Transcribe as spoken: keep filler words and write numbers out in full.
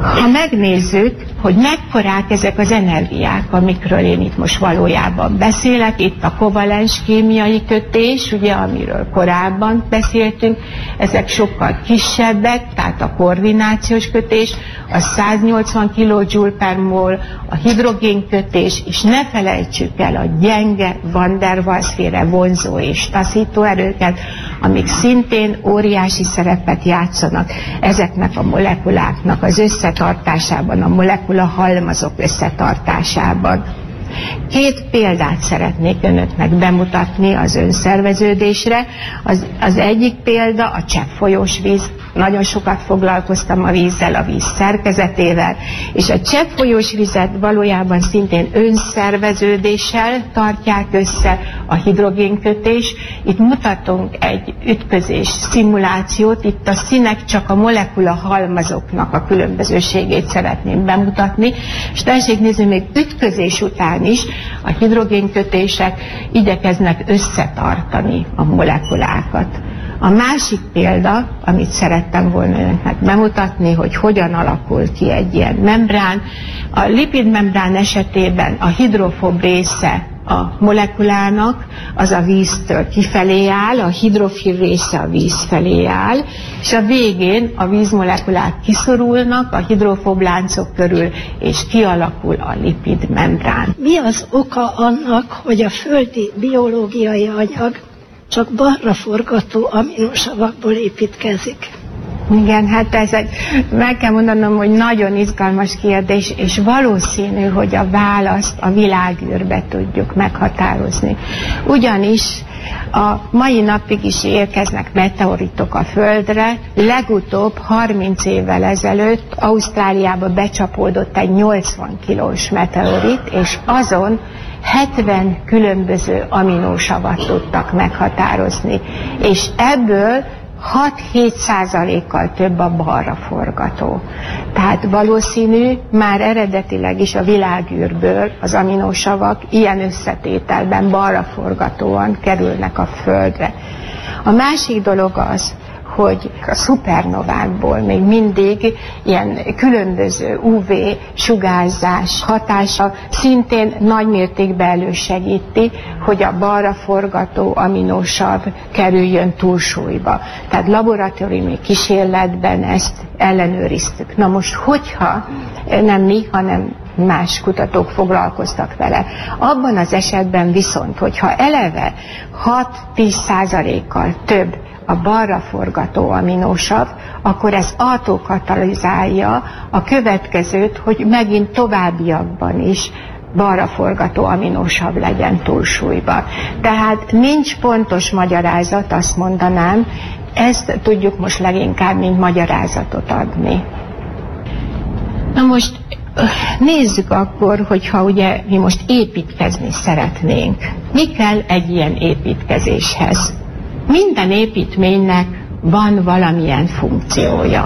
Ha megnézzük, hogy mekkorák ezek az energiák, amikről én itt most valójában beszélek, itt a kovalens kémiai kötés, ugye, amiről korábban beszéltünk, ezek sokkal kisebbek, tehát a koordinációs kötés, a száznyolcvan kilojoule per mol, a hidrogénkötés, és ne felejtsük el a gyenge van der Waals-féle vonzó és taszító erőket, amik szintén óriási szerepet játszanak ezeknek a molekuláknak az összetartásában, a molekula halmazok összetartásában. Két példát szeretnék önöknek bemutatni az önszerveződésre. Az, az egyik példa a cseppfolyós víz. Nagyon sokat foglalkoztam a vízzel, a víz szerkezetével, és a cseppfolyós vizet valójában szintén önszerveződéssel tartják össze, a hidrogénkötés. Itt mutatunk egy ütközés szimulációt, itt a színek csak a molekula halmazoknak a különbözőségét szeretném bemutatni, és tessék nézni, még ütközés után is a hidrogénkötések igyekeznek összetartani a molekulákat. A másik példa, amit szerettem volna önöknek bemutatni, hogy hogyan alakul ki egy ilyen membrán. A lipidmembrán esetében a hidrofób része a molekulának az a víztől kifelé áll, a hidrofil része a víz felé áll, és a végén a vízmolekulák kiszorulnak a hidrofób láncok körül, és kialakul a lipidmembrán. Mi az oka annak, hogy a földi biológiai anyag csak balra forgató aminosavakból építkezik? Igen, hát ez egy, meg kell mondanom, hogy nagyon izgalmas kérdés, és valószínű, hogy a választ a világűrbe tudjuk meghatározni. Ugyanis a mai napig is érkeznek meteoritok a Földre. Legutóbb harminc évvel ezelőtt Ausztráliába becsapódott egy nyolcvan kilós meteorit, és azon hetven különböző aminósavat tudtak meghatározni, és ebből hat-hét százalékkal több a balra forgató. Tehát valószínű, már eredetileg is a világűrből az aminósavak ilyen összetételben balra forgatóan kerülnek a Földre. A másik dolog az, hogy a szupernovákból még mindig ilyen különböző ú vé sugárzás hatása szintén nagy mértékben elősegíti, hogy a balra forgató aminósav kerüljön túlsúlyba. Tehát laboratóriumi kísérletben ezt ellenőriztük. Na most, hogyha nem mi, hanem más kutatók foglalkoztak vele. Abban az esetben viszont, hogyha eleve hat-tíz százalékkal több a balra forgató aminósav, akkor ez autokatalizálja a következőt, hogy megint továbbiakban is balra forgató aminósav legyen túlsúlyba. Tehát nincs pontos magyarázat, azt mondanám, ezt tudjuk most leginkább, mint magyarázatot adni. Na most nézzük akkor, hogyha ugye mi most építkezni szeretnénk. Mi kell egy ilyen építkezéshez? Minden építménynek van valamilyen funkciója.